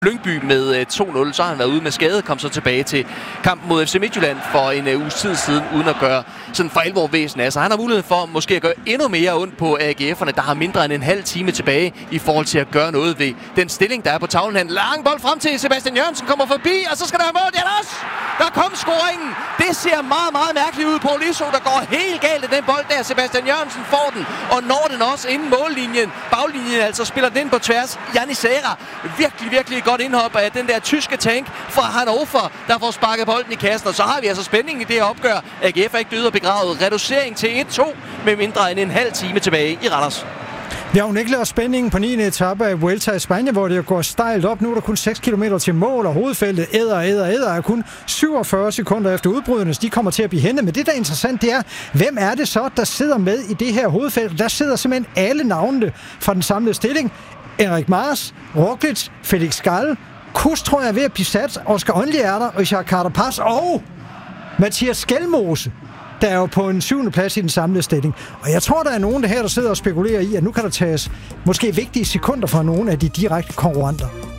Lyngby med 2-0, så har han været ude med skade, kom så tilbage til kampen mod FC Midtjylland for en uges tid siden, uden at gøre sådan for alvor væsen af. Så han har mulighed for måske at gøre endnu mere ondt på AGF'erne, der har mindre end en halv time tilbage i forhold til at gøre noget ved den stilling, der er på tavlen. Han lang bold frem til Sebastian Jørgensen, kommer forbi, og så skal der være mål. Der kom scoringen. Det ser meget, meget mærkeligt ud på Lisso, der går helt galt af den bold der. Sebastian Jørgensen får den, og når den også inden mållinjen. Baglinjen altså spiller den ind på tværs. Janni Serra, virkelig godt indhop af den der tyske tank fra Hannover, der får sparket bolden i kassen. Og så har vi altså spænding i det her opgør. AGF er ikke død og begravet. Reducering til 1-2 med mindre end en halv time tilbage i Randers. Vi har jo ikke lavet spændingen på 9. etape af Vuelta i Spanien, hvor det går stejlt op. Nu er der kun 6 km til mål, og hovedfeltet æder er kun 47 sekunder efter udbryderne. De kommer til at blive hentet. Men det, der er interessant, det er, hvem er det så, der sidder med i det her hovedfelt? Der sidder simpelthen alle navnene fra den samlede stilling. Erik Mars, Roglic, Felix Gall, Kuss, tror jeg, er ved at blive sat. Oscar Onli er der, Richard Carapaz og Mathias Skelmose, der er jo på en 7. plads i den samlede stilling. Og jeg tror, der er nogen der her, der sidder og spekulerer i, at nu kan der tages måske vigtige sekunder fra nogle af de direkte konkurrenter.